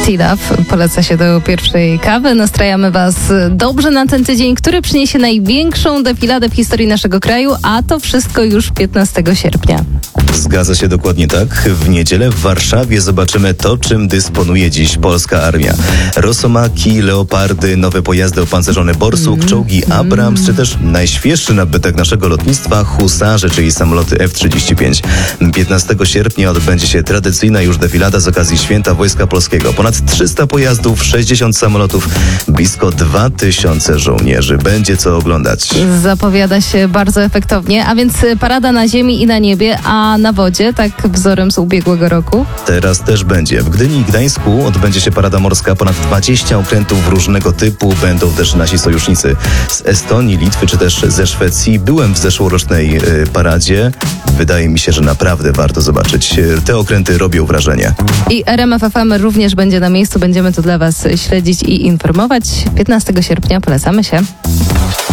T-Love poleca się do pierwszej kawy. Nastrajamy Was dobrze na ten tydzień, który przyniesie największą defiladę w historii naszego kraju, a to wszystko już 15 sierpnia. Zgadza się dokładnie tak. W niedzielę w Warszawie zobaczymy to, czym dysponuje dziś polska armia. Rosomaki, leopardy, nowe pojazdy opancerzone Borsuk, czołgi Abrams, czy też najświeższy nabytek naszego lotnictwa, husarze, czyli samoloty F-35. 15 sierpnia odbędzie się tradycyjna już defilada z okazji Święta Wojska Polskiego. Ponad 300 pojazdów, 60 samolotów, blisko 2000 żołnierzy. Będzie co oglądać. Zapowiada się bardzo efektownie, a więc parada na ziemi i na niebie, a na wodzie, tak wzorem z ubiegłego roku. Teraz też będzie. W Gdyni i Gdańsku odbędzie się parada morska. Ponad 20 okrętów różnego typu. Będą też nasi sojusznicy z Estonii, Litwy czy też ze Szwecji. Byłem w zeszłorocznej paradzie. Wydaje mi się, że naprawdę warto zobaczyć. Te okręty robią wrażenie. I RMF FM również będzie na miejscu. Będziemy to dla Was śledzić i informować. 15 sierpnia polecamy się.